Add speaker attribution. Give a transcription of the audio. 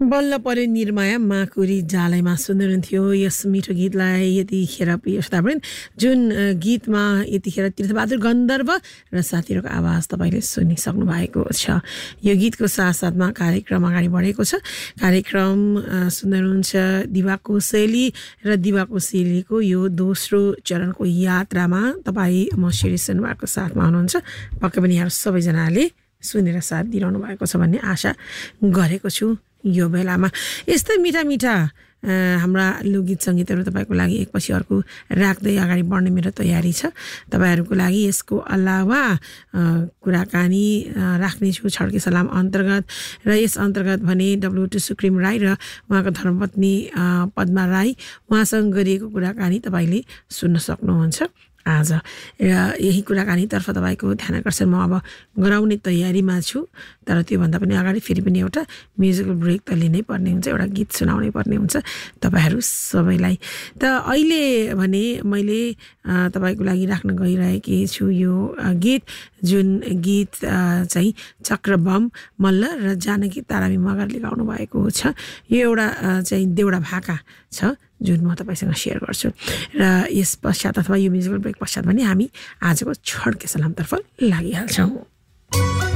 Speaker 1: बल्ल परे निर्माया माकुरी जालैमा सुन्नुहुन्थ्यो यस मिठो गीतलाई यतिखेर प्रिय श्रोतावृन्द जुन गीतमा यतिखेर तीर्थबहादुर गन्धर्व र साथीहरूको आवाज तपाईँले सुनिसक्नु भएको छ। यो गीतको साथसाथमा कार्यक्रम अगाडि बढेको छ। कार्यक्रम सुन्दै हुनुहुन्छ दिवा कोसेली र दिवा कोसेलीको यो दोस्रो चरणको यात्रामा तपाईँ म शिरी सुनवारको साथमा हुनुहुन्छ। पक्कै पनि यहाँ सबैजनाले सुनेर साथ दिइरहनु भएको छ भन्ने आशा गरेको छु। यो बेलामा यस्तै मिठा मिठा हाम्रा लोकगीत सङ्गीतहरू तपाईँको लागि एकपछि अर्को राख्दै अगाडि बढ्ने मेरो तयारी छ। तपाईँहरूको लागि यसको अलावा कुराकानी राख्नेछु छड्के सलाम अन्तर्गत र यस अन्तर्गत भने W2 सुक्रिम राई र उहाँको धर्मपत्नी पद्मा राई उहाँसँग गरिएको कुराकानी तपाईँले सुन्न सक्नुहुन्छ आज। र यही कुराकानीतर्फ तपाईँको ध्यान आकर्षण म अब गराउने तयारीमा छु। तर त्योभन्दा पनि अगाडि फेरि पनि एउटा म्युजिकल ब्रेक त लिनै पर्ने हुन्छ, एउटा गीत सुनाउनै पर्ने हुन्छ तपाईँहरू सबैलाई। त अहिले भने मैले तपाईँको लागि राख्न गइरहेकी छु यो गीत, जुन गीत चाहिँ चक्रबम मल्ल र जानकी तारामी मगरले गाउनु भएको छ। यो एउटा चाहिँ देउडा भाका छ जुन म तपाईँसँग सेयर गर्छु। र यस पश्चात अथवा यो म्युजिकल ब्रेक पश्चात भने हामी आजको छड्के सलामतर्फ लागिहाल्छौँ।